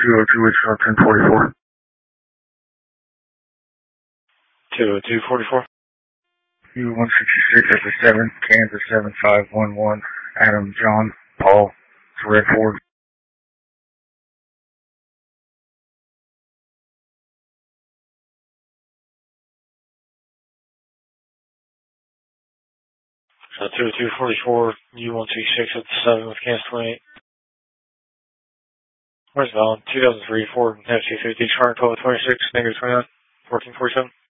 1044. 20244. U-166 at the 7, Kansas 7511, Adam, John, Paul, it's Red Ford. So 20244, U-166 at the 7 with Kansas 28. Where's Valen? 2003 Ford F-250, Charter 1226, negative 29, 1447.